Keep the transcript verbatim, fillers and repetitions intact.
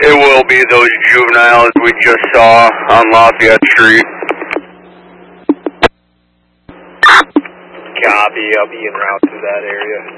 It will be those juveniles we just saw on Lafayette Street. Copy, I'll be en route to that area.